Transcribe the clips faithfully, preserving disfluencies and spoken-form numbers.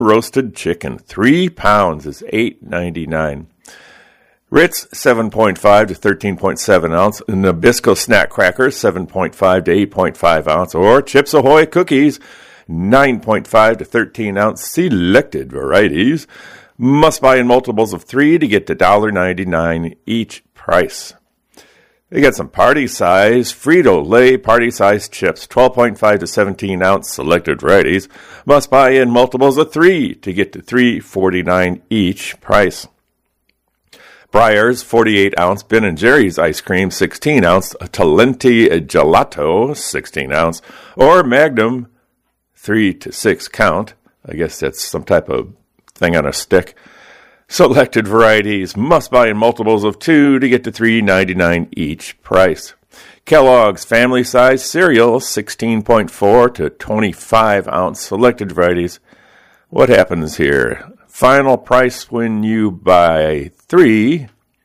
roasted chicken, three pounds is eight ninety-nine. Ritz, seven point five to thirteen point seven ounce. Nabisco snack crackers, seven point five to eight point five ounce. Or Chips Ahoy cookies, nine point five to thirteen ounce selected varieties. Must buy in multiples of three to get to one dollar ninety-nine each price. They got some party size Frito-Lay party size chips, twelve point five to seventeen ounce selected varieties. Must buy in multiples of three to get to three forty-nine each price. Breyers forty-eight ounce Ben and Jerry's ice cream, sixteen ounce Talenti gelato, sixteen ounce, or Magnum three to six count. I guess that's some type of thing on a stick. Selected varieties must buy in multiples of two to get to three ninety-nine each price. Kellogg's family size cereal, sixteen point four to twenty-five ounce selected varieties. What happens here? Final price when you buy three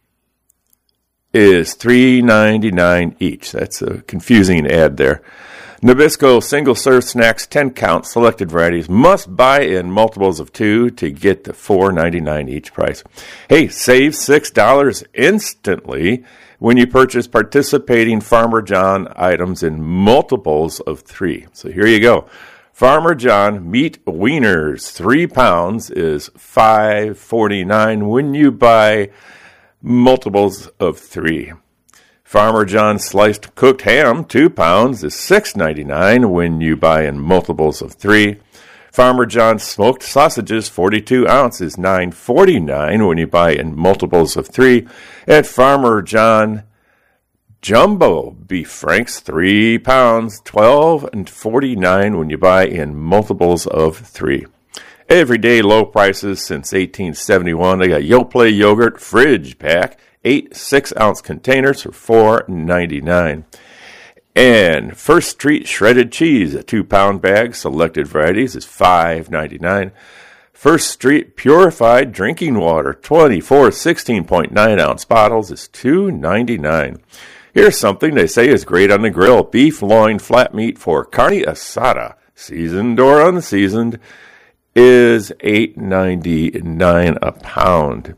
is three ninety-nine each. That's a confusing ad there. Nabisco single-serve snacks, ten count selected varieties. Must buy in multiples of two to get to four ninety-nine each price. Hey, save six dollars instantly when you purchase participating Farmer John items in multiples of three. So here you go. Farmer John meat wieners, three pounds is five forty-nine when you buy multiples of three. Farmer John sliced cooked ham, two pounds is six ninety-nine when you buy in multiples of three. Farmer John smoked sausages, forty-two ounce is nine forty-nine when you buy in multiples of three. At Farmer John Jumbo Beef Franks, three pounds, twelve and forty-nine when you buy in multiples of three. Everyday low prices since eighteen seventy-one. They got Yoplait yogurt fridge pack, eight six-ounce containers for four ninety-nine. And First Street shredded cheese, a two-pound bag, selected varieties, is five ninety-nine. First Street purified drinking water, twenty-four sixteen point nine ounce bottles, is two ninety-nine. Here's something they say is great on the grill. Beef loin flat meat for carne asada, seasoned or unseasoned, is eight ninety-nine a pound.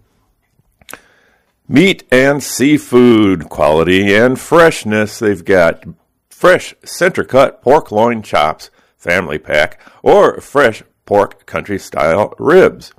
Meat and seafood, quality and freshness. They've got fresh center-cut pork loin chops, family pack, or fresh pork country-style ribs.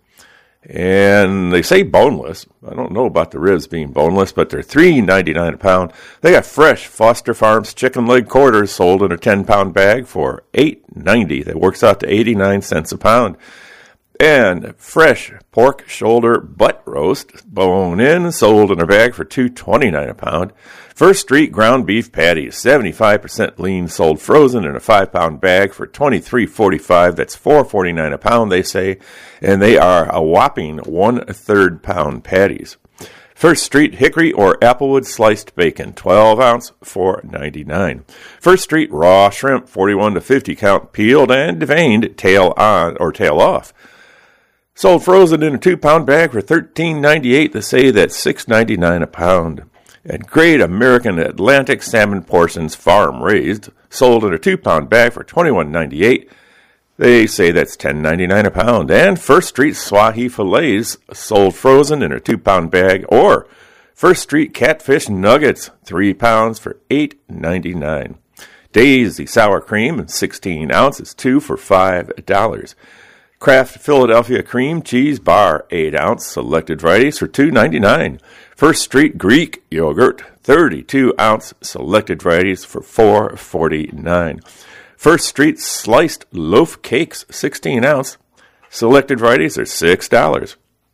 And they say boneless. I don't know about the ribs being boneless, but they're three ninety-nine a pound. They got fresh Foster Farms chicken leg quarters sold in a ten-pound bag for eight ninety. That works out to eighty-nine cents a pound. And fresh pork shoulder butt roast, bone in, sold in a bag for two twenty-nine a pound. First Street ground beef patties, seventy-five percent lean, sold frozen in a five-pound bag for twenty-three forty-five. That's four forty-nine a pound, they say, and they are a whopping one-third pound patties. First Street hickory or applewood sliced bacon, twelve ounce, four ninety-nine. First Street raw shrimp, forty-one to fifty count, peeled and veined, tail on or tail off. Sold frozen in a two-pound bag for thirteen ninety-eight. They say that's six ninety-nine a pound. And Great American Atlantic salmon portions, farm-raised, sold in a two-pound bag for twenty-one ninety-eight. They say that's ten ninety-nine a pound. And First Street Swahi fillets, sold frozen in a two-pound bag. Or First Street catfish nuggets, three pounds for eight ninety-nine. Daisy sour cream, sixteen ounces, two for five dollars. Kraft Philadelphia cream cheese bar, eight ounce, selected varieties for two ninety-nine. First Street Greek yogurt, thirty-two ounce, selected varieties for four forty-nine. First Street sliced loaf cakes, sixteen ounce, selected varieties are six dollars.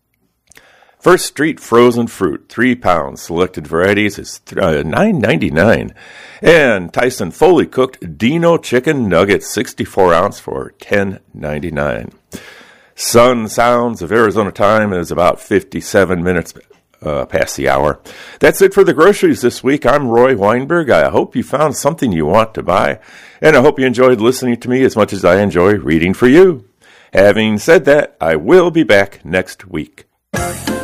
First Street frozen fruit, three pounds, selected varieties is nine ninety-nine. And Tyson Foley cooked Dino chicken nuggets, sixty-four ounce for ten ninety-nine. Sun Sounds of Arizona time is about fifty-seven minutes uh, past the hour. That's it for the groceries this week. I'm Roy Weinberg. I hope you found something you want to buy, and I hope you enjoyed listening to me as much as I enjoy reading for you. Having said that, I will be back next week.